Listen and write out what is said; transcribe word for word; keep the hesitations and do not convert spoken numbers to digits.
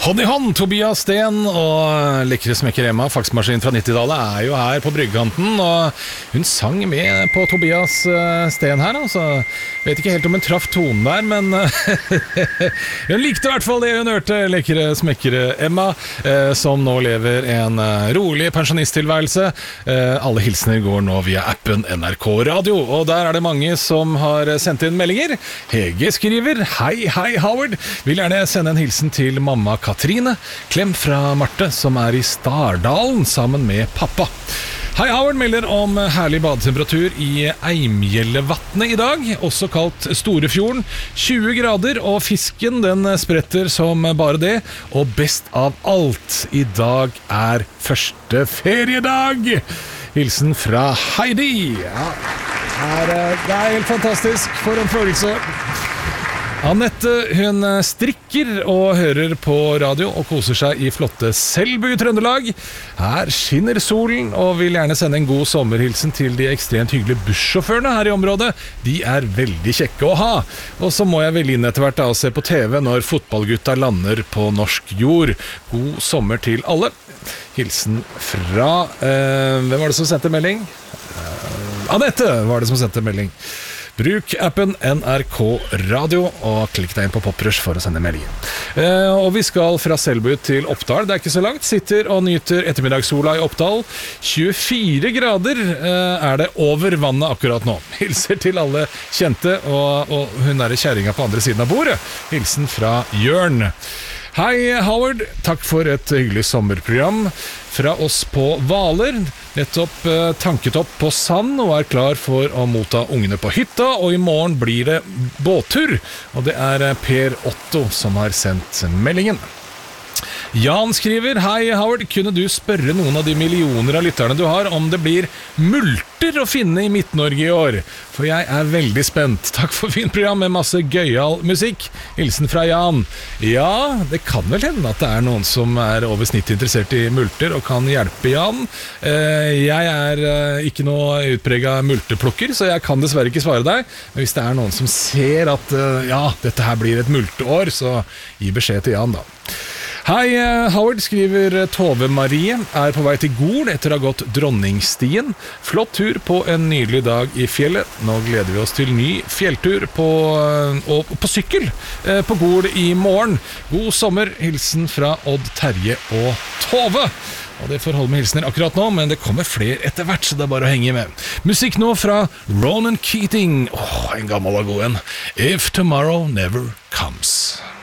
Hånd i hånd, Tobias Sten og lekre smekker Emma, faksmaskin fra nittitallet, er jo her på bryggekanten, og hun sang med på Tobias Sten her, altså. Vet ikke helt om hun traff tonen der, men hun likte i hvert fall det hun hørte, lekre smekker Emma, som nå lever en rolig pensjonisttilværelse. Alle hilsener går nå via appen N R K Radio, og der er det mange som har sendt inn meldinger. Hege skriver: Hei, hei Howard, vil gjerne sende en hilsen til mamma Katrine. Klem fra Marte, som er i Stardalen sammen med pappa. Hei Howard melder om herlig badetemperatur i Eimjellevatnet i dag, også kalt Storefjorden. tjue grader, og fisken den spretter som bare det. Og best av alt, i dag er første feriedag. Hilsen fra Heidi. Ja, det er helt fantastisk, for en følelse. Annette, hun strikker og hører på radio og koser seg i flotte Selbu i Trøndelag. Her skinner solen og vil gjerne sende en god sommerhilsen til de ekstremt hyggelige bussjåførene her i området. De er veldig kjekke å ha. Og så må jeg vel inn etter hvert da og se på T V når fotballgutta lander på norsk jord. God sommer til alle. Hilsen fra eh, hvem var det som sendte melding? Eh, Annette var det som sendte melding. Bruk appen N R K Radio og klikk deg inn på Poprush for å sende melding. Eh, og vi skal fra Selbu til Oppdal, det er ikke så langt. Sitter og nyter ettermiddagssola i Oppdal. tjuefire grader eh, er det over vannet akkurat nå. Hilser til alle kjente, og, og hun er kjæringa på andre siden av bordet. Hilsen fra Jørn. Hei Howard, takk for et hyggelig sommerprogram fra oss på Hvaler. Nettopp eh, tanket opp på sand og er klar for å motta ungene på hytta, og i morgen blir det båttur. Og det er Per Otto som har sendt meldingen. Jan skriver: Hei Howard, kunne du spørre noen av de millioner av lytterne du har om det blir multer å finne i Midt-Norge i år? For jeg er veldig spent. Takk for fint program med masse gøyal musikk. Hilsen fra Jan. Ja, det kan vel hende at det er noen som er over snitt interessert i multer og kan hjelpe Jan. Jeg er ikke noe utpreget multeplukker, så jeg kan dessverre ikke svare deg. Men hvis det er noen som ser at ja, dette her blir et multeår, så gi beskjed til Jan da. Hei Howard, skriver Tove Marie, er på vei til Gol etter å ha gått Dronningstien. Flott tur på en nydelig dag i fjellet. Nå gleder vi oss til ny fjelltur på, og, på sykkel på Gol i morgen. God sommer, hilsen fra Odd Terje og Tove. Og det får holde med hilsener akkurat nå, men det kommer flere etter hvert, så det er bare å henge med. Musikk nå fra Ronan Keating. Åh, en gammel og god en. If Tomorrow Never Comes.